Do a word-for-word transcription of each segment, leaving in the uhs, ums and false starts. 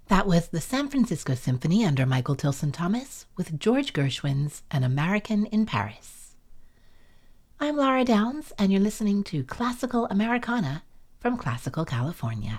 That was the San Francisco Symphony under Michael Tilson Thomas with George Gershwin's An American in Paris. I'm Laura Downs, and you're listening to Classical Americana from Classical California.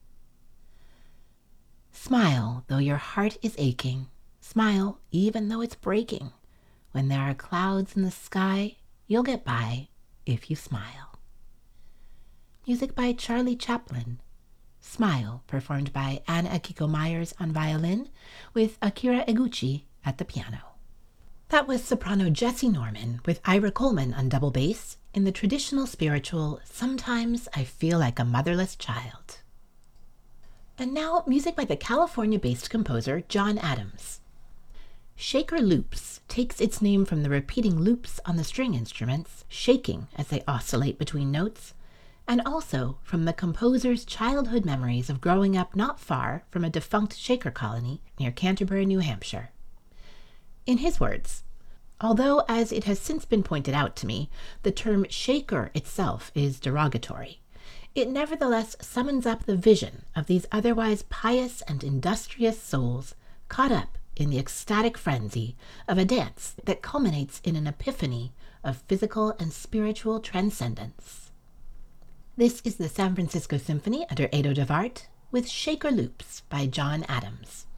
Smile though your heart is aching. Smile even though it's breaking. When there are clouds in the sky, you'll get by if you smile. Music by Charlie Chaplin. Smile, performed by Anne Akiko Myers on violin, with Akira Eguchi at the piano. That was soprano Jessie Norman with Ira Coleman on double bass in the traditional spiritual Sometimes I Feel Like a Motherless Child. And now, music by the California-based composer John Adams. Shaker Loops takes its name from the repeating loops on the string instruments, shaking as they oscillate between notes, and also from the composer's childhood memories of growing up not far from a defunct Shaker colony near Canterbury, New Hampshire. In his words, although, as it has since been pointed out to me, the term Shaker itself is derogatory, it nevertheless summons up the vision of these otherwise pious and industrious souls caught up in the ecstatic frenzy of a dance that culminates in an epiphany of physical and spiritual transcendence. This is the San Francisco Symphony under Edo de Wart with Shaker Loops by John Adams.